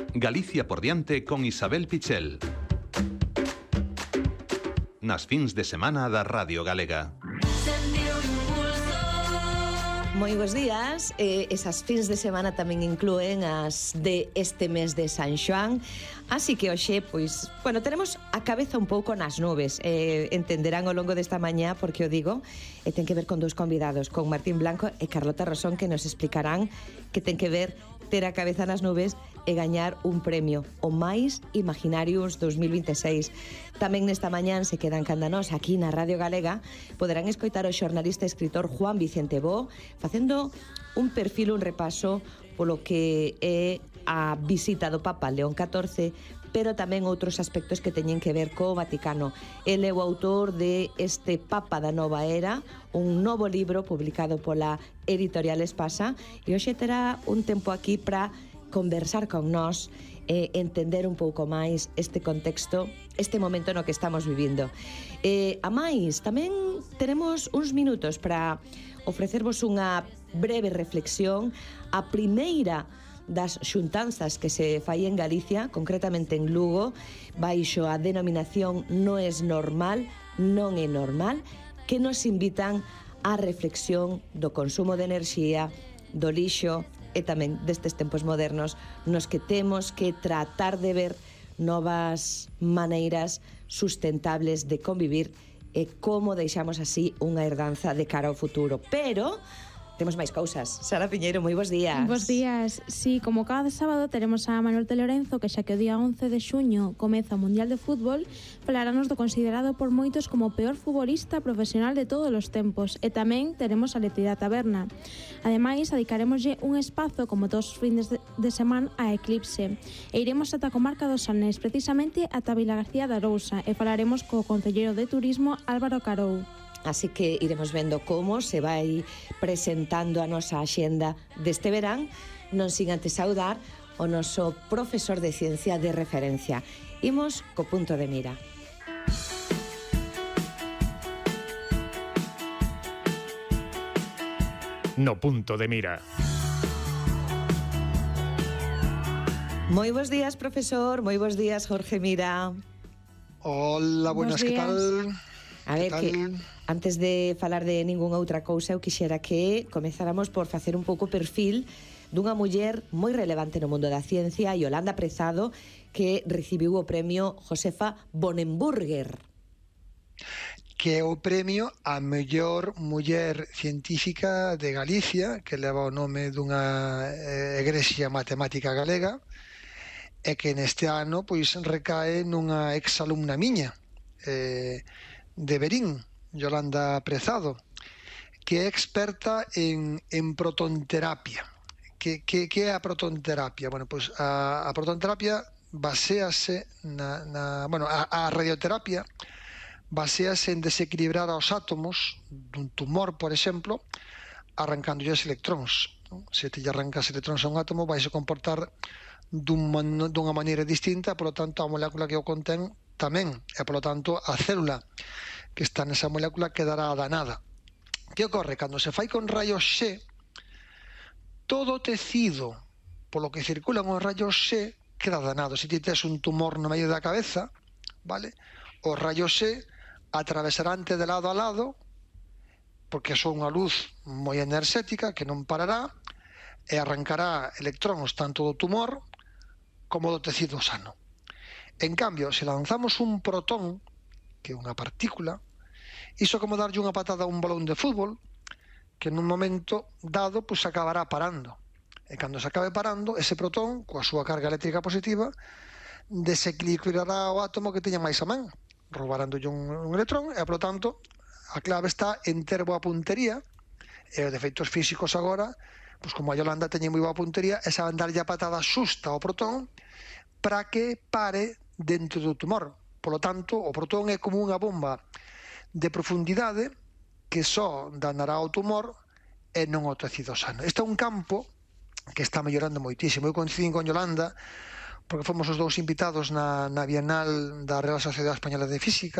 Galicia por diante con Isabel Pichel. Nas fins de semana da Radio Galega. Moi bons días. Esas fins de semana tamén inclúen as de este mes de San Xoán. Así que hoxe, pois, bueno, tenemos a cabeza un pouco nas nubes. Entenderán ao longo desta mañá porque o digo. E ten que ver con dous convidados, con Martín Blanco e Carlota Rosón, que nos explicarán que ten que ver ter a cabeza nas nubes e gañar un premio, o máis Imaginarius 2026. Tamén nesta mañán se quedan canda nós aquí na Radio Galega. Poderán escoitar o xornalista e escritor Juan Vicente Bo facendo un perfil, un repaso polo que é a visita do Papa León XIV, pero tamén outros aspectos que teñen que ver co Vaticano. Ele é o autor de este Papa da Nova Era, un novo libro publicado pola editorial Espasa, e hoxe terá un tempo aquí para conversar con nós e entender un pouco máis este contexto, este momento no que estamos vivindo. A máis, tamén teremos uns minutos para ofrecervos unha breve reflexión. A primeira das xuntanzas que se fai en Galicia, concretamente en Lugo, baixo a denominación Non é normal, non é normal, que nos invitan á reflexión do consumo de enerxía, do lixo e tamén destes tempos modernos nos que temos que tratar de ver novas maneiras sustentables de convivir e como deixamos así unha herdanza de cara ao futuro. Pero temos máis cousas. Sara Piñeiro, moi bons días. Bos días. Sí, como cada sábado teremos a Manuel de Lorenzo, que xa que o día 11 de xuño comeza o Mundial de Fútbol, falarnos do considerado por moitos como o peor futbolista profesional de todos os tempos. E tamén teremos a Letida Taberna. Ademais, dedicaremoslle un espazo, como todos os fines de semana, a Eclipse. E iremos ata a comarca dos Salnés, precisamente ata Vila García de Arousa, e falaremos co concelleiro de Turismo, Álvaro Carou. Así que iremos vendo como se vai presentando a nosa axenda deste verán, non sin antes saudar o noso profesor de ciencia de referencia. Imos co punto de mira. No punto de mira. Moi bons días, profesor. Moi bons días, Jorge Mira. Hola, buenas, que tal? A ver, que antes de falar de ningunha outra cousa, eu quixera que comezáramos por facer un pouco perfil dunha muller moi relevante no mundo da ciencia, Yolanda Prezado, que recibiu o premio Josefa Bonenburger. Que é o premio a mellor muller científica de Galicia, que leva o nome dunha egresia matemática galega, e que neste ano pois recae nunha exalumna miña, de Verín, Yolanda Prezado, que é experta en protonterapia. Que é a protonterapia? Bueno, pois a protonterapia basease a radioterapia basease en desequilibrar os átomos dun tumor, por exemplo, arrancándolles electróns. Se te arrancas electróns a un átomo, vai se comportar dunha maneira distinta, polo tanto, a molécula que o contén tamén, e polo tanto, a célula que está nesa molécula quedará danada. Que ocorre? Cando se fai con rayos X, todo o tecido polo que circulan os rayos X queda danado. Se ti tes un tumor no medio da cabeza, vale? Os rayos X atravesarán de lado a lado, porque son unha luz moi enerxética que non parará, e arrancará electróns tanto do tumor como do tecido sano. En cambio, se lanzamos un protón, que é unha partícula, iso é como darlle unha patada a un balón de fútbol, que nun momento dado pois acabará parando. E cando se acabe parando, ese protón, coa súa carga eléctrica positiva, desequilibrará o átomo que teña máis a man, roubarándolle un electrón, e, polo tanto, a clave está en ter boa puntería, e os defeitos físicos agora, pois como a Yolanda teñe moi boa puntería, é saben darlle a patada xusta ao protón para que pare dentro do tumor. Polo tanto, o protón é como unha bomba de profundidade que só danará ao tumor e non ao tecido sano. Este é un campo que está mellorando moitísimo. Eu coincidín con Yolanda porque fomos os dous invitados na Bienal da Real Sociedade Española de Física,